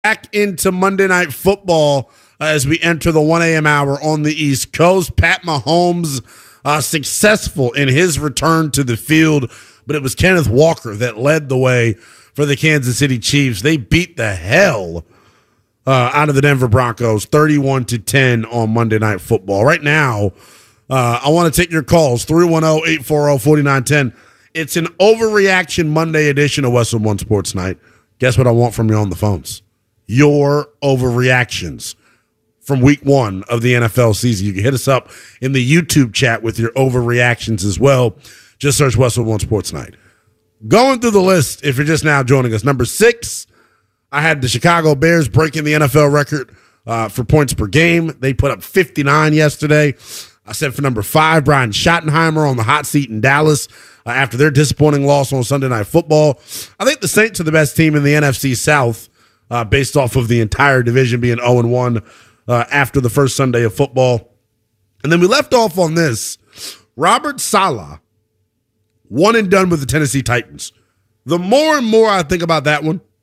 Back into Monday Night Football as we enter the 1 a.m. hour on the East Coast. Pat Mahomes successful in his return to the field, but it was Kenneth Walker that led the way for the Kansas City Chiefs. They beat the hell out of the Denver Broncos 31-10 on Monday Night Football. Right now, I want to take your calls, 310-840-4910. It's an overreaction Monday edition of Westwood One Sports Night. Guess what I want from you on the phones? Your overreactions from week one of the NFL season. You can hit us up in the YouTube chat with your overreactions as well. Just search Westwood One Sports Night. Going through the list, if you're just now joining us, number 6, I had the Chicago Bears breaking the NFL record for points per game. They put up 59 yesterday. I said for number 5, Brian Schottenheimer on the hot seat in Dallas after their disappointing loss on Sunday Night Football. I think the Saints are the best team in the NFC South based off of the entire division being 0-1 after the first Sunday of football. And then we left off on this. Robert Saleh, one and done with the Tennessee Titans. The more and more I think about that one,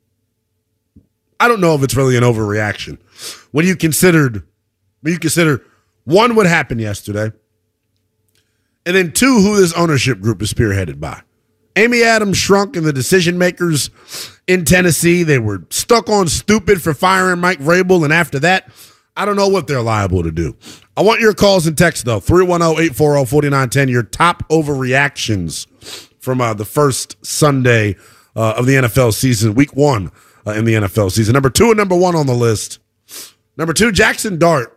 I don't know if it's really an overreaction. When you consider one, what happened yesterday, and then 2, who this ownership group is spearheaded by. Amy Adams Shrunk and the decision makers in Tennessee, they were stuck on stupid for firing Mike Vrabel, and after that, I don't know what they're liable to do. I want your calls and texts, though, 310-840-4910, your top overreactions from the first Sunday of the NFL season, week 1 in the NFL season. Number 2 and number 1 on the list. Number 2, Jackson Dart.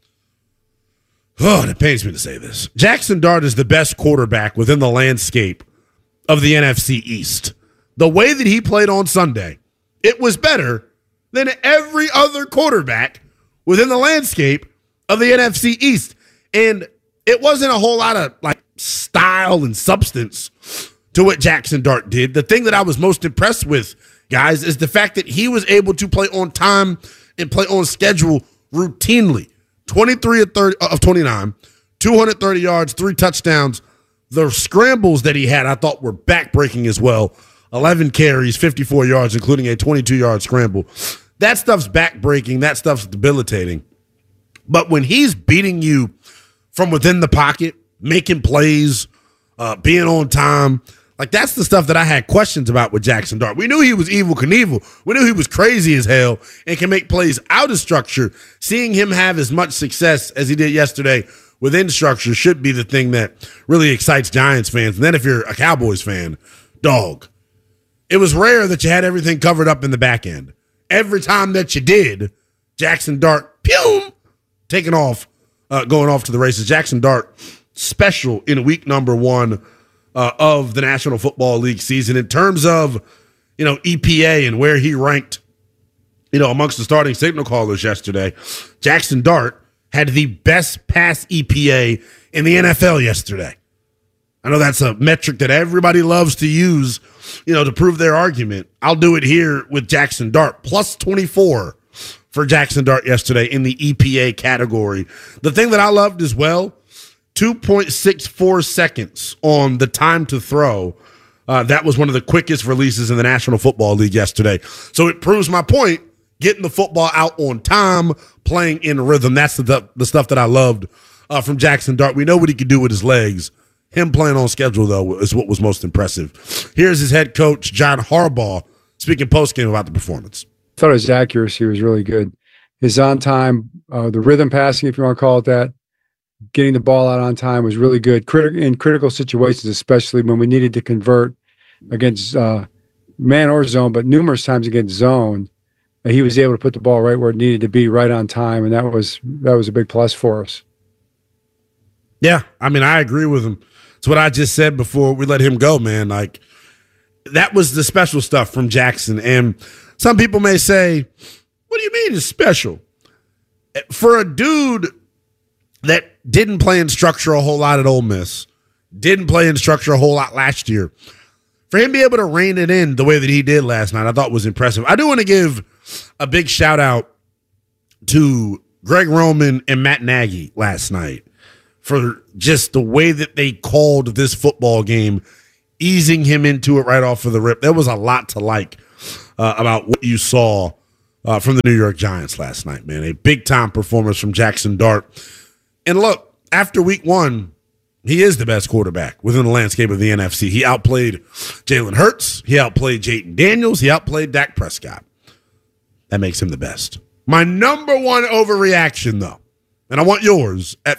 Oh, it pains me to say this. Jackson Dart is the best quarterback within the landscape of the NFC East. The way that he played on Sunday, it was better than every other quarterback within the landscape of the NFC East. And it wasn't a whole lot of style and substance to what Jackson Dart did. The thing that I was most impressed with, guys, is the fact that he was able to play on time and play on schedule routinely. 23 of 29, 230 yards, 3 touchdowns. The scrambles that he had, I thought, were backbreaking as well. 11 carries, 54 yards, including a 22-yard scramble. That stuff's backbreaking. That stuff's debilitating. But when he's beating you from within the pocket, making plays, being on time, that's the stuff that I had questions about with Jackson Dart. We knew he was Evel Knievel. We knew he was crazy as hell and can make plays out of structure. Seeing him have as much success as he did yesterday within structure should be the thing that really excites Giants fans. And then if you're a Cowboys fan, dog, it was rare that you had everything covered up in the back end. Every time that you did, Jackson Dart, taking off, going off to the races. Jackson Dart, special in week number 1 of the National Football League season. In terms of, EPA and where he ranked, amongst the starting signal callers yesterday, Jackson Dart had the best pass EPA in the NFL yesterday. I know that's a metric that everybody loves to use, to prove their argument. I'll do it here with Jackson Dart. Plus 24 for Jackson Dart yesterday in the EPA category. The thing that I loved as well, 2.64 seconds on the time to throw. That was one of the quickest releases in the National Football League yesterday. So it proves my point, getting the football out on time, playing in rhythm. That's the stuff that I loved from Jackson Dart. We know what he could do with his legs. Him playing on schedule, though, is what was most impressive. Here's his head coach, John Harbaugh, speaking postgame about the performance. I thought his accuracy was really good. His on time, the rhythm passing, if you want to call it that, getting the ball out on time was really good. In critical situations, especially when we needed to convert against man or zone, but numerous times against zone, he was able to put the ball right where it needed to be, right on time, and that was a big plus for us. Yeah, I agree with him. It's what I just said before we let him go, man. That was the special stuff from Jackson. And some people may say, what do you mean it's special? For a dude that didn't play in structure a whole lot at Ole Miss, didn't play in structure a whole lot last year, for him to be able to rein it in the way that he did last night, I thought was impressive. I do want to give a big shout out to Greg Roman and Matt Nagy last night for just the way that they called this football game, easing him into it right off of the rip. There was a lot to like about what you saw from the New York Giants last night, man. A big-time performance from Jackson Dart. And look, after week one, he is the best quarterback within the landscape of the NFC. He outplayed Jalen Hurts. He outplayed Jayden Daniels. He outplayed Dak Prescott. That makes him the best. My number one overreaction, though, and I want yours at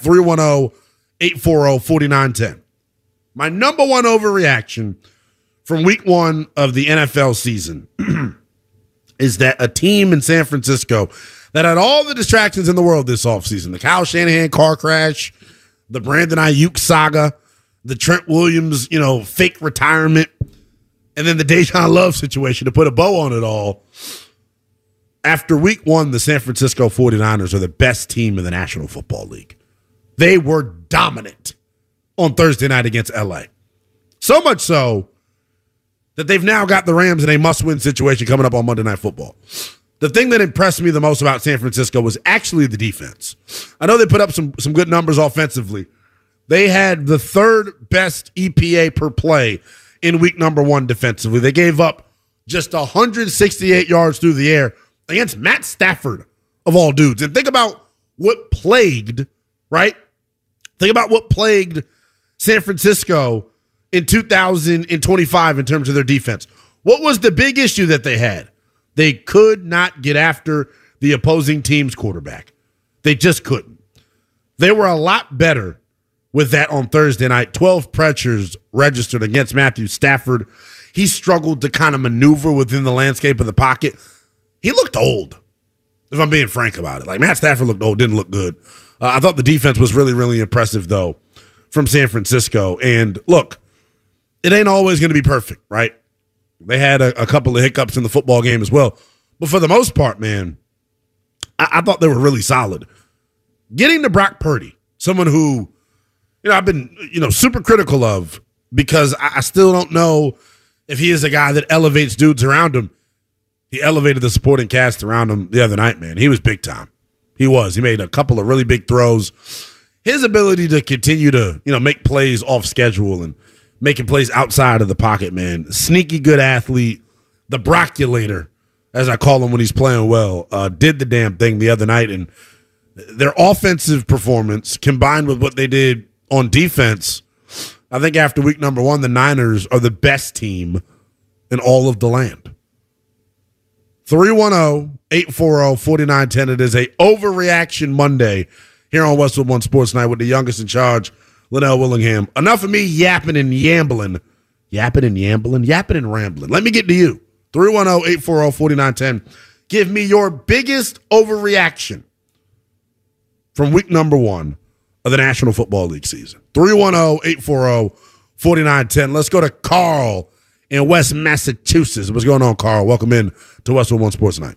310-840-4910. My number one overreaction from week one of the NFL season is that a team in San Francisco that had all the distractions in the world this offseason, the Kyle Shanahan car crash, the Brandon Ayuk saga, the Trent Williams, fake retirement, and then the Deshaun Love situation to put a bow on it all. After week one, the San Francisco 49ers are the best team in the National Football League. They were dominant on Thursday night against LA. So much so that they've now got the Rams in a must-win situation coming up on Monday Night Football. The thing that impressed me the most about San Francisco was actually the defense. I know they put up some good numbers offensively. They had the third best EPA per play in week number one defensively. They gave up just 168 yards through the air against Matt Stafford, of all dudes. And think about what plagued, right? Think about what plagued San Francisco in 2025 in terms of their defense. What was the big issue that they had? They could not get after the opposing team's quarterback. They just couldn't. They were a lot better with that on Thursday night. 12 pressures registered against Matthew Stafford. He struggled to kind of maneuver within the landscape of the pocket. He looked old, if I'm being frank about it. Like, Matt Stafford looked old, didn't look good. I thought the defense was really, really impressive, though, from San Francisco. And look, it ain't always going to be perfect, right? They had a couple of hiccups in the football game as well. But for the most part, man, I thought they were really solid. Getting to Brock Purdy, someone who, I've been, super critical of because I still don't know if he is a guy that elevates dudes around him. He elevated the supporting cast around him the other night, man. He was big time. He was. He made a couple of really big throws. His ability to continue to, make plays off schedule and making plays outside of the pocket, man. Sneaky good athlete. The Brockulator, as I call him when he's playing well, did the damn thing the other night. And their offensive performance combined with what they did on defense, I think after week number one, the Niners are the best team in all of the land. 310-840-4910. It is a Overreaction Monday here on Westwood One Sports Night with the youngest in charge, Linnell Willingham. Enough of me yapping and yambling. Yapping and yambling? Yapping and rambling. Let me get to you. 310-840-4910. Give me your biggest overreaction from week number one of the National Football League season. 310-840-4910. Let's go to Carl in West Massachusetts. What's going on, Carl? Welcome in to Westwood One Sports Night.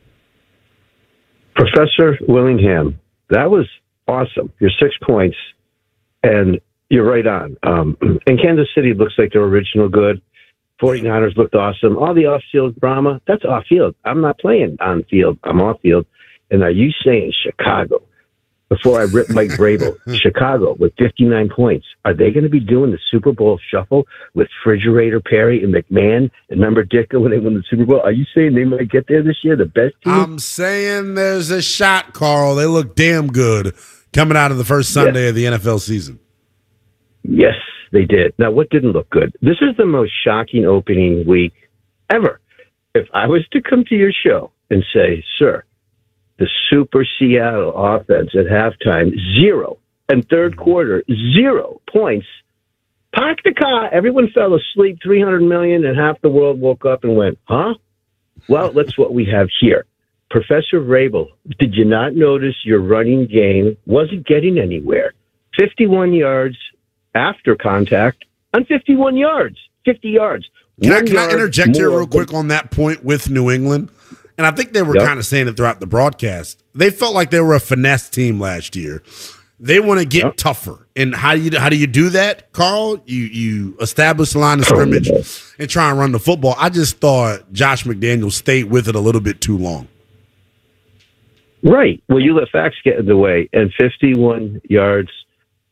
Professor Willingham, that was awesome. Your 6 points, and you're right on. And Kansas City looks like their original good. 49ers looked awesome. All the off-field drama, that's off-field. I'm not playing on-field. I'm off-field. And are you saying Chicago? Before I rip Mike Vrabel, Chicago with 59 points. Are they going to be doing the Super Bowl shuffle with Refrigerator Perry and McMahon? And remember Ditka when they won the Super Bowl? Are you saying they might get there this year, the best team? I'm saying there's a shot, Carl. They look damn good coming out of the first Sunday of the NFL season. Yes, they did. Now, what didn't look good? This is the most shocking opening week ever. If I was to come to your show and say, sir, the Super Seattle offense at halftime, 0. And third quarter, 0 points. Park the car. Everyone fell asleep, 300 million, and half the world woke up and went, huh? Well, that's what we have here. Professor Vrabel, did you not notice your running game wasn't getting anywhere? 51 yards after contact on 51 yards, 50 yards. Can I interject here real quick on that point with New England? And I think they were kind of saying it throughout the broadcast. They felt like they were a finesse team last year. They want to get tougher. And how do you do that, Carl? You establish a line of scrimmage and try and run the football. I just thought Josh McDaniels stayed with it a little bit too long. Right. Well, you let facts get in the way. And 51 yards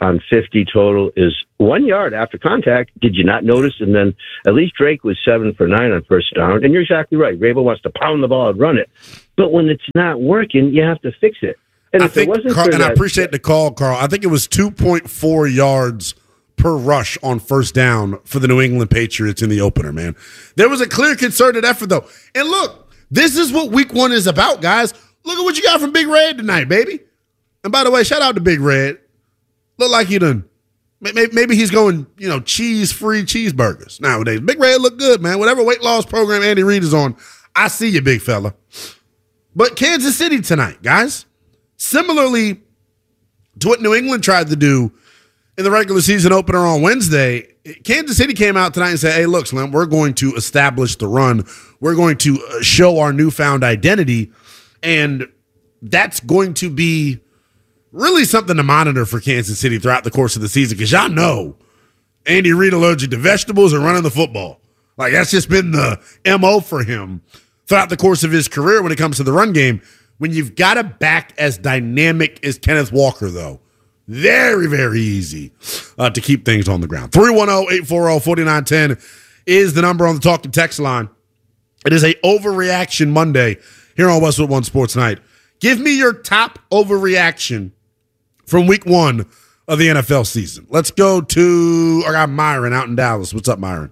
on 50 total is 1 yard after contact. Did you not notice? And then at least Drake was 7 for 9 on first down. And you're exactly right. Vrabel wants to pound the ball and run it. But when it's not working, you have to fix it. And if it wasn't Carl, for and that, I appreciate the call, Carl. I think it was 2.4 yards per rush on first down for the New England Patriots in the opener, man. There was a clear concerted effort, though. And look, this is what week 1 is about, guys. Look at what you got from Big Red tonight, baby. And by the way, shout out to Big Red. Look like he done. Maybe he's going, cheese-free cheeseburgers nowadays. Big Red look good, man. Whatever weight loss program Andy Reid is on, I see you, big fella. But Kansas City tonight, guys. Similarly to what New England tried to do in the regular season opener on Wednesday, Kansas City came out tonight and said, hey, look, Slim, we're going to establish the run. We're going to show our newfound identity. And that's going to be really something to monitor for Kansas City throughout the course of the season, because y'all know Andy Reid allergic to vegetables and running the football. Like, that's just been the MO for him throughout the course of his career when it comes to the run game. When you've got a back as dynamic as Kenneth Walker, though, very, very easy to keep things on the ground. 310-840-4910 is the number on the Talk and Text line. It is a Overreaction Monday here on Westwood One Sports Night. Give me your top overreaction from week 1 of the NFL season. Let's go to, I got Myron out in Dallas. What's up, Myron?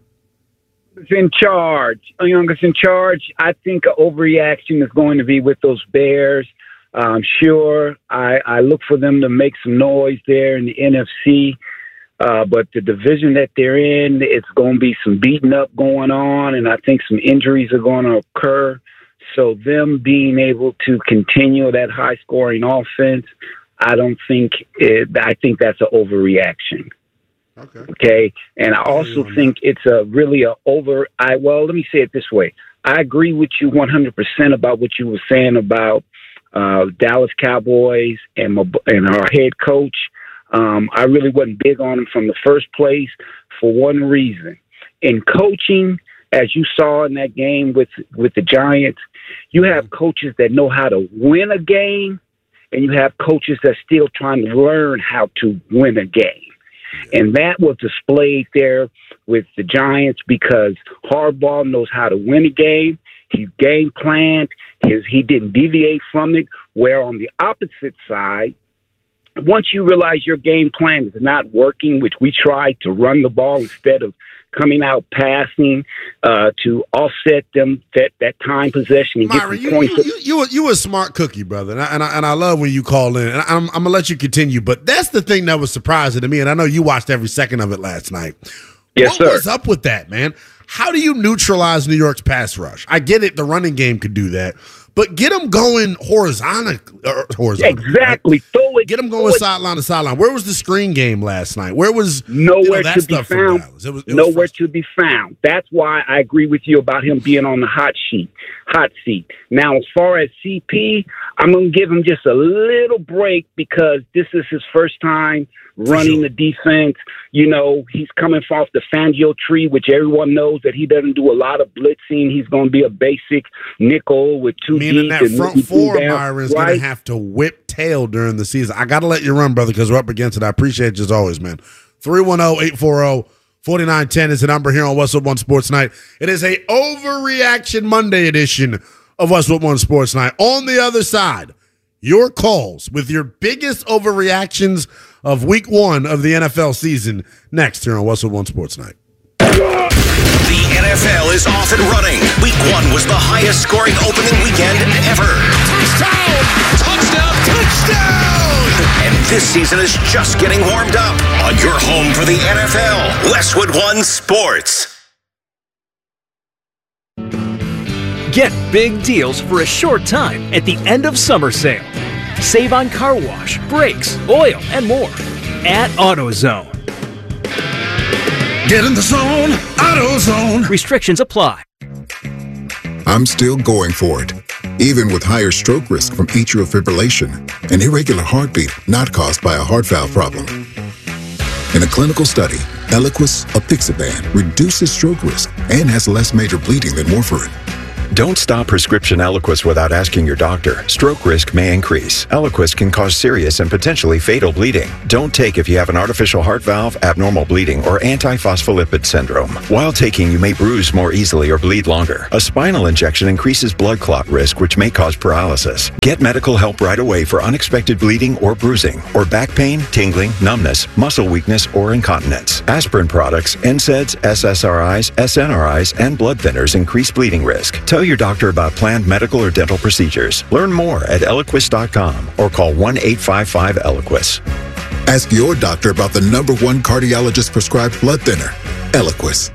In charge. Youngest in charge. I think an overreaction is going to be with those Bears. Sure, I look for them to make some noise there in the NFC. But the division that they're in, it's going to be some beating up going on, and I think some injuries are going to occur. So them being able to continue that high-scoring offense, I think that's an overreaction. Okay. And I also think it's let me say it this way. I agree with you 100% about what you were saying about Dallas Cowboys and our head coach. I really wasn't big on him from the first place for one reason. In coaching, as you saw in that game with the Giants, you have coaches that know how to win a game, and you have coaches that are still trying to learn how to win a game. And that was displayed there with the Giants because Harbaugh knows how to win a game. He game planned. He didn't deviate from it. Where on the opposite side, once you realize your game plan is not working, which we tried to run the ball instead of coming out passing to offset them that time possession and Myron, get some points. You a smart cookie, brother, and I love when you call in. And I'm gonna let you continue, but that's the thing that was surprising to me, and I know you watched every second of it last night. Yes, sir. What was up with that, man? How do you neutralize New York's pass rush? I get it, the running game could do that, but get them going horizontally. Exactly. Right? Throw it. Get them going sideline to sideline. Where was the screen game last night? Where was nowhere that to be stuff found? It was nowhere to be found. That's why I agree with you about him being on the hot seat. Now, as far as CP, I'm going to give him just a little break because this is his first time running the defense. He's coming off the Fangio tree, which everyone knows that he doesn't do a lot of blitzing. He's going to be a basic nickel with two Meaning deep. that front four, Myron's going to have to whip tail during the season. I got to let you run, brother, because we're up against it. I appreciate you as always, man. 310-840-4910 is the number here on Westwood One Sports Night. It is a Overreaction Monday edition of Westwood One Sports Night. On the other side, your calls with your biggest overreactions of week 1 of the NFL season next here on Westwood One Sports Night. The NFL is off and running. Week 1 was the highest scoring opening weekend ever. Touchdown! Touchdown! Touchdown! And this season is just getting warmed up on your home for the NFL, Westwood One Sports. Get big deals for a short time at the end of summer sale. Save on car wash, brakes, oil, and more at AutoZone. Get in the zone, AutoZone. Restrictions apply. I'm still going for it, even with higher stroke risk from atrial fibrillation, an irregular heartbeat not caused by a heart valve problem. In a clinical study, Eliquis apixaban reduces stroke risk and has less major bleeding than warfarin. Don't stop prescription Eliquis without asking your doctor. Stroke risk may increase. Eliquis can cause serious and potentially fatal bleeding. Don't take if you have an artificial heart valve, abnormal bleeding, or antiphospholipid syndrome. While taking, you may bruise more easily or bleed longer. A spinal injection increases blood clot risk, which may cause paralysis. Get medical help right away for unexpected bleeding or bruising, or back pain, tingling, numbness, muscle weakness, or incontinence. Aspirin products, NSAIDs, SSRIs, SNRIs, and blood thinners increase bleeding risk. Tell your doctor about planned medical or dental procedures. Learn more at Eliquis.com or call 1-855-ELIQUIS. Ask your doctor about the #1 cardiologist prescribed blood thinner, Eliquis.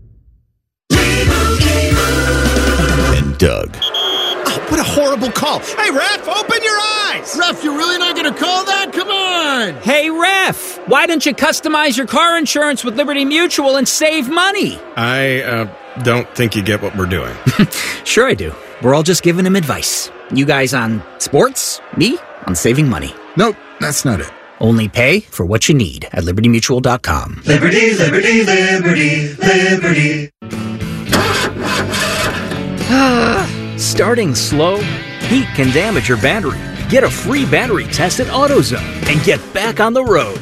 And Doug. Oh, what a horrible call. Hey, ref, open your eyes. Ref, you're really not going to call that? Come on. Hey, ref, why don't you customize your car insurance with Liberty Mutual and save money? I don't think you get what we're doing. Sure I do. We're all just giving him advice. You guys on sports, me on saving money. Nope, that's not it. Only pay for what you need at libertymutual.com. Liberty, liberty, liberty, liberty. Starting slow? Heat can damage your battery. Get a free battery test at AutoZone and get back on the road.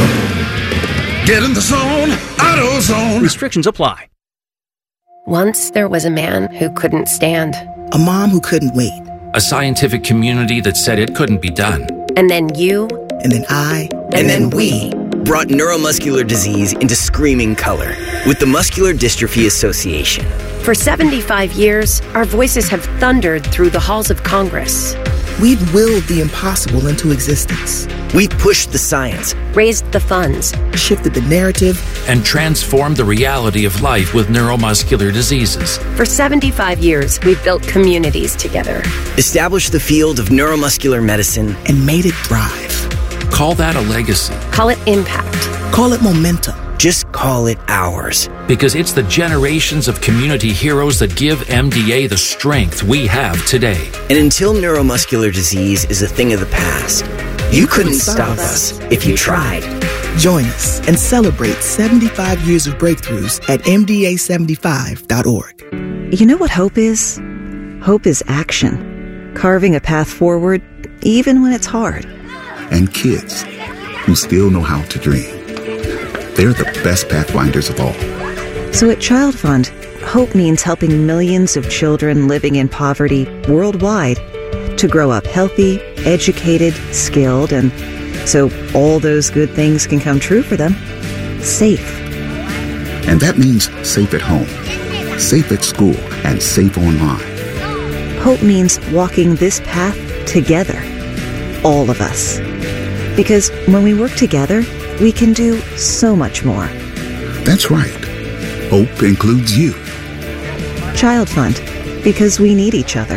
Get in the zone, AutoZone. Restrictions apply. Once there was a man who couldn't stand. A mom who couldn't wait. A scientific community that said it couldn't be done. And then you. And then I. And then we brought neuromuscular disease into screaming color with the Muscular Dystrophy Association. For 75 years, our voices have thundered through the halls of Congress. We've willed the impossible into existence. We've pushed the science, raised the funds, shifted the narrative, and transformed the reality of life with neuromuscular diseases. For 75 years, we've built communities together, established the field of neuromuscular medicine, and made it thrive. Call that a legacy. Call it impact. Call it momentum. Just call it ours. Because it's the generations of community heroes that give MDA the strength we have today. And until neuromuscular disease is a thing of the past, you couldn't stop us if you tried. Join us and celebrate 75 years of breakthroughs at MDA75.org. You know what hope is? Hope is action. Carving a path forward, even when it's hard. And kids who still know how to dream. They're the best pathfinders of all. So at Child Fund, hope means helping millions of children living in poverty worldwide to grow up healthy, educated, skilled, and so all those good things can come true for them. Safe. And that means safe at home, safe at school, and safe online. Hope means walking this path together. All of us. Because when we work together, we can do so much more. That's right. Hope includes you. Child Fund, because we need each other.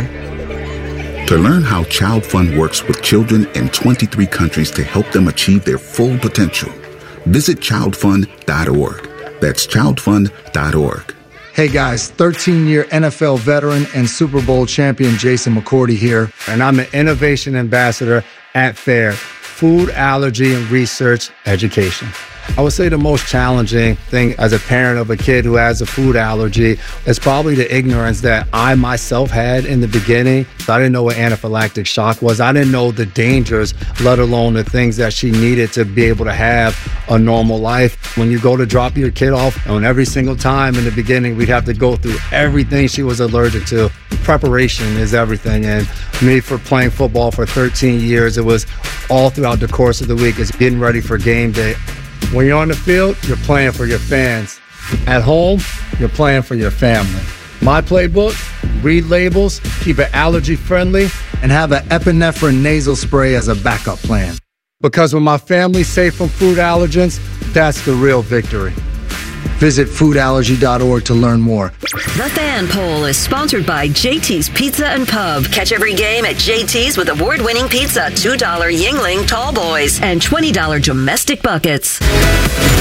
To learn how Child Fund works with children in 23 countries to help them achieve their full potential, visit childfund.org. That's childfund.org. Hey guys, 13-year NFL veteran and Super Bowl champion Jason McCourty here, and I'm an innovation ambassador at FAIR, Food Allergy and Research Education. I would say the most challenging thing as a parent of a kid who has a food allergy is probably the ignorance that I myself had in the beginning. I didn't know what anaphylactic shock was. I didn't know the dangers, let alone the things that she needed to be able to have a normal life. When you go to drop your kid off, and every single time in the beginning, we'd have to go through everything she was allergic to. Preparation is everything. And me, for playing football for 13 years, it was all throughout the course of the week. It's getting ready for game day. When you're on the field, you're playing for your fans. At home, you're playing for your family. My playbook, read labels, keep it allergy friendly, and have an epinephrine nasal spray as a backup plan. Because when my family's safe from food allergens, that's the real victory. Visit foodallergy.org to learn more. The Fan Poll is sponsored by JT's Pizza and Pub. Catch every game at JT's with award-winning pizza, $2 Yingling Tall Boys, and $20 domestic buckets.